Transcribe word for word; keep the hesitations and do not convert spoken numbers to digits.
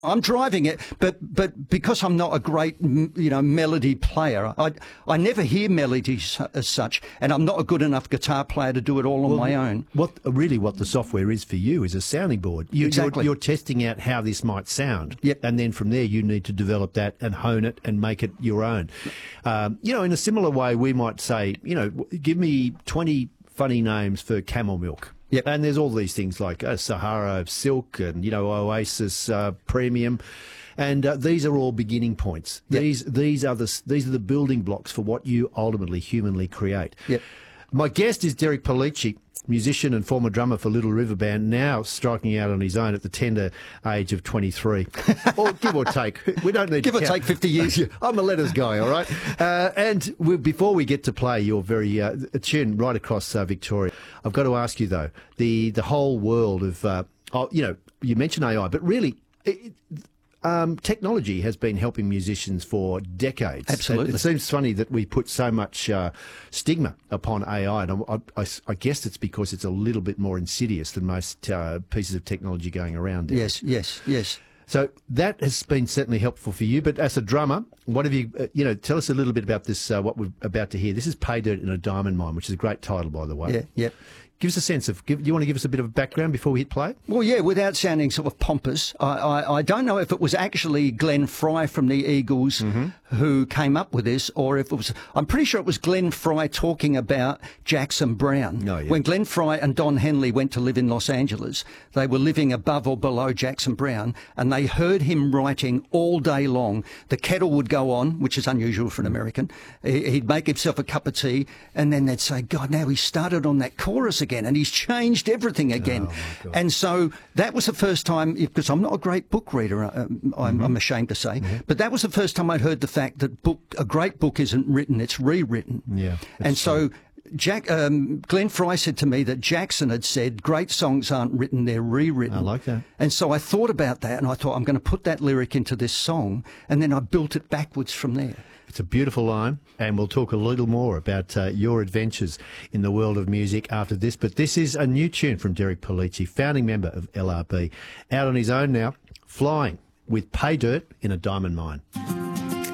I'm driving it, but but because I'm not a great, you know, melody player, I I never hear melodies as such, and I'm not a good enough guitar player to do it all on Well, my own. What really what the software is for you is a sounding board. You, Exactly. You're, you're testing out how this might sound, Yep. and then from there you need to develop that and hone it and make it your own. Um, you know, in a similar way, we might say, you know, give me twenty funny names for camel milk. Yep. And there's all these things like uh, Sahara Silk and, you know, Oasis uh, Premium. And uh, these are all beginning points. Yep. These these are the these are the building blocks for what you ultimately humanly create. Yep. My guest is Derek Pellicci, musician and former drummer for Little River Band, now striking out on his own at the tender age of twenty-three. Or give or take. We don't need Give to or count. take fifty years. I'm a letters guy, all right? Uh, and we, before we get to play your very uh, tune right across uh, Victoria, I've got to ask you, though, the, the whole world of, uh, oh, you know, you mentioned A I, but really, it, Um, technology has been helping musicians for decades. Absolutely. It, it seems funny that we put so much uh, stigma upon A I, and I, I, I guess it's because it's a little bit more insidious than most uh, pieces of technology going around. Yes, yes, yes. So that has been certainly helpful for you. But as a drummer, what have you, uh, you know, tell us a little bit about this, uh, what we're about to hear. This is Pay Dirt in a Diamond Mine, which is a great title, by the way. Yeah, yeah. Give us a sense of, give, do you want to give us a bit of background before we hit play? Well, yeah, without sounding sort of pompous, I, I, I don't know if it was actually Glenn Fry from the Eagles mm-hmm. who came up with this, or if it was, I'm pretty sure it was Glenn Fry talking about Jackson Browne. Oh, yeah. When Glenn Fry and Don Henley went to live in Los Angeles, they were living above or below Jackson Browne, and they heard him writing all day long. The kettle would go on, which is unusual for an American. He'd make himself a cup of tea, and then they'd say, God, now he started on that chorus again. And he's changed everything again. Oh, and so that was the first time, because I'm not a great book reader, um, I'm, Mm-hmm. I'm ashamed to say, Mm-hmm. but that was the first time I'd heard the fact that book a great book isn't written, it's rewritten. Yeah. And so Jack, um, Glenn Fry said to me that Jackson had said, great songs aren't written, they're rewritten. I like that. And so I thought about that, and I thought, I'm going to put that lyric into this song, and then I built it backwards from there. It's a beautiful line, and we'll talk a little more about uh, your adventures in the world of music after this. But this is a new tune from Derek Pellicci, founding member of L R B, out on his own now, flying with Pay Dirt in a Diamond Mine.